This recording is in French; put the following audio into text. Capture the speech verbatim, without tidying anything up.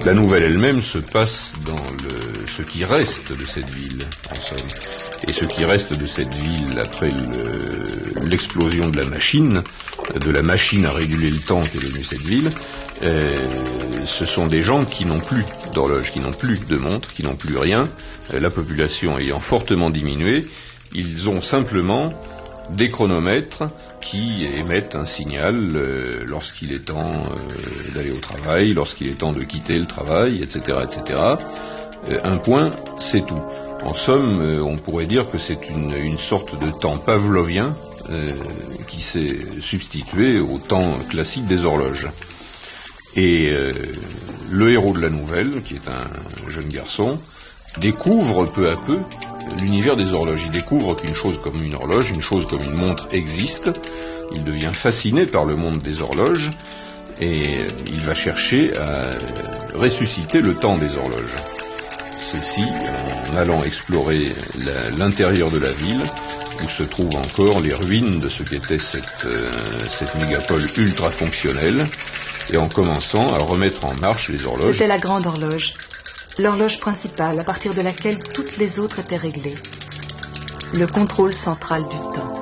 La Nouvelle elle-même se passe dans le, ce qui reste de cette ville, en somme. Et ce qui reste de cette ville après le, l'explosion de la machine, de la machine à réguler le temps qu'est devenue cette ville, euh, ce sont des gens qui n'ont plus d'horloge, qui n'ont plus de montre, qui n'ont plus rien. Euh, la population ayant fortement diminué, ils ont simplement des chronomètres qui émettent un signal euh, lorsqu'il est temps euh, d'aller au travail, lorsqu'il est temps de quitter le travail, et cetera, et cetera. Euh, un point, c'est tout. En somme, euh, on pourrait dire que c'est une, une sorte de temps pavlovien euh, qui s'est substitué au temps classique des horloges. Et euh, le héros de la nouvelle, qui est un jeune garçon, découvre peu à peu l'univers des horloges. Il découvre qu'une chose comme une horloge, une chose comme une montre existe. Il devient fasciné par le monde des horloges et il va chercher à ressusciter le temps des horloges. Ceci en allant explorer la, l'intérieur de la ville où se trouvent encore les ruines de ce qu'était cette, euh, cette mégapole ultra fonctionnelle et en commençant à remettre en marche les horloges. C'était la grande horloge. L'horloge principale, à partir de laquelle toutes les autres étaient réglées. Le contrôle central du temps.